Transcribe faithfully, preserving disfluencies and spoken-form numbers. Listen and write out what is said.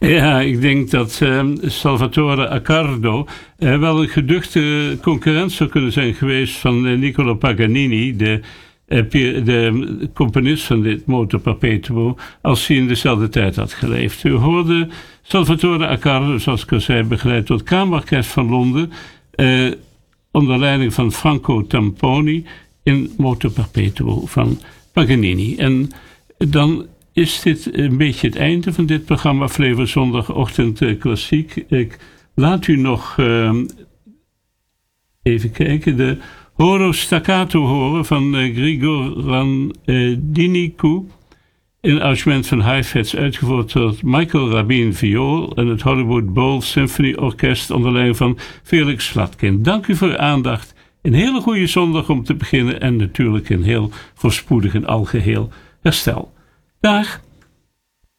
Ja, ik denk dat uh, Salvatore Accardo uh, wel een geduchte concurrent zou kunnen zijn geweest van uh, Niccolo Paganini, de, uh, de componist van dit Moto Perpetuo, als hij in dezelfde tijd had geleefd. U hoorde Salvatore Accardo, zoals ik al zei, begeleid door het Kamerorkest van Londen, uh, onder leiding van Franco Tamponi in Moto Perpetuo van Paganini. En dan is dit een beetje het einde van dit programma Flevo Zondagochtend uh, Klassiek. Ik laat u nog uh, even kijken, de Horo Staccato horen van uh, Grigoran uh, Dinicu, in arrangement van Heifetz, uitgevoerd door Michael Rabin viool en het Hollywood Bowl Symphony Orkest onder leiding van Felix Slatkin. Dank u voor uw aandacht. Een hele goede zondag om te beginnen en natuurlijk een heel voorspoedig en algeheel herstel. Dag!